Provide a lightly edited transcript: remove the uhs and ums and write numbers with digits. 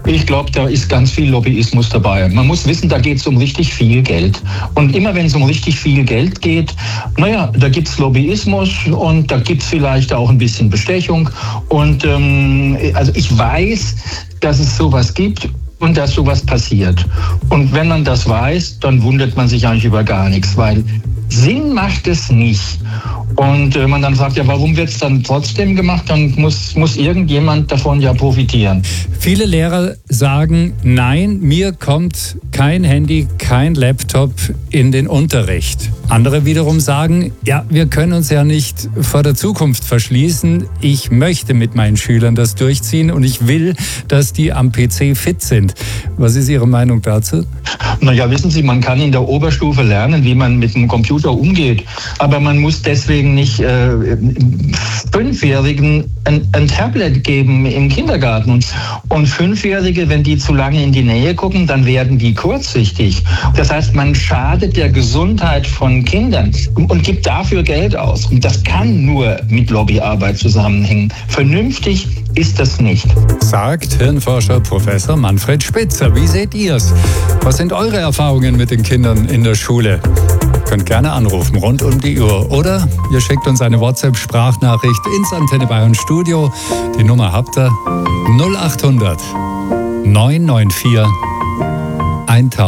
Ich glaube, da ist ganz viel Lobbyismus dabei. Man muss wissen, da geht es um richtig viel Geld. Und immer wenn es um richtig viel Geld geht, da gibt es Lobbyismus und da gibt es vielleicht auch ein bisschen Bestechung. Und also ich weiß, dass es sowas gibt und dass sowas passiert. Und wenn man das weiß, dann wundert man sich eigentlich über gar nichts, weil Sinn macht es nicht. Und man dann sagt, ja, warum wird es dann trotzdem gemacht? Dann muss irgendjemand davon ja profitieren. Viele Lehrer sagen, nein, mir kommt kein Handy, kein Laptop in den Unterricht. Andere wiederum sagen, ja, wir können uns ja nicht vor der Zukunft verschließen. Ich möchte mit meinen Schülern das durchziehen und ich will, dass die am PC fit sind. Was ist Ihre Meinung dazu? Naja, wissen Sie, man kann in der Oberstufe lernen, wie man mit dem Computer umgeht. Aber man muss deswegen nicht Fünfjährigen ein Tablet geben im Kindergarten. Und Fünfjährige, wenn die zu lange in die Nähe gucken, dann werden die kurzsichtig. Das heißt, man schadet der Gesundheit von Kindern und gibt dafür Geld aus. Und das kann nur mit Lobbyarbeit zusammenhängen. Vernünftig ist das nicht. Sagt Hirnforscher Professor Manfred Spitzer. Wie seht ihr's? Was sind eure Erfahrungen mit den Kindern in der Schule? Ihr könnt gerne anrufen, rund um die Uhr. Oder ihr schickt uns eine WhatsApp-Sprachnachricht ins Antenne Bayern Studio. Die Nummer habt ihr 0800 994 1000.